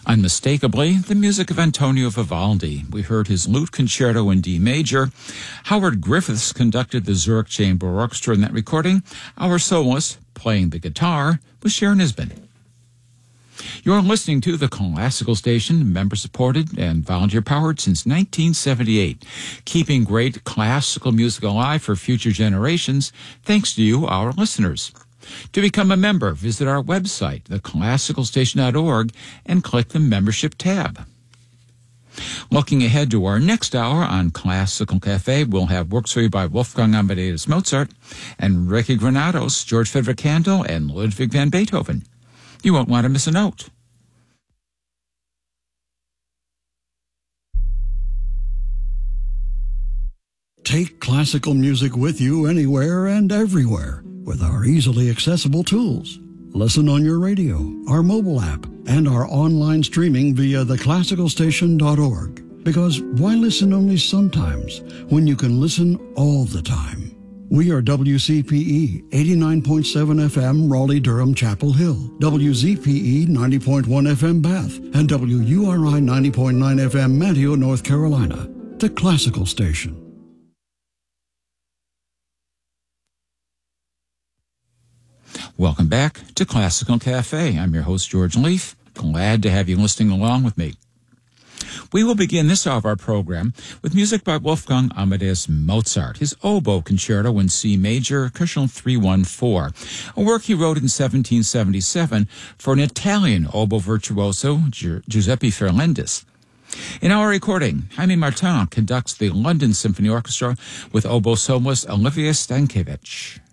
Unmistakably, the music of Antonio Vivaldi. We heard his lute concerto in D major. Howard Griffiths conducted the Zurich Chamber Orchestra in that recording. Our soloist, playing the guitar, was Sharon Isbin. You're listening to the Classical Station, member-supported and volunteer-powered since 1978, keeping great classical music alive for future generations, thanks to you, our listeners. To become a member, visit our website, theclassicalstation.org, and click the Membership tab. Looking ahead to our next hour on Classical Cafe, we'll have works for you by Wolfgang Amadeus Mozart, Enrique Granados, George Frederick Handel, and Ludwig van Beethoven. You won't want to miss a note. Take classical music with you anywhere and everywhere with our easily accessible tools. Listen on your radio, our mobile app, and our online streaming via theclassicalstation.org. Because why listen only sometimes when you can listen all the time? We are WCPE 89.7 FM Raleigh-Durham Chapel Hill, WZPE 90.1 FM Bath, and WURI 90.9 FM Manteo, North Carolina. The Classical Station. Welcome back to Classical Cafe. I'm your host, George Leaf. Glad to have you listening along with me. We will begin this hour of our program with music by Wolfgang Amadeus Mozart, his oboe concerto in C major, Köchel 314, a work he wrote in 1777 for an Italian oboe virtuoso, Giuseppe Ferlendis. In our recording, Jaime Martin conducts the London Symphony Orchestra with oboe soloist Olivier Stankiewicz.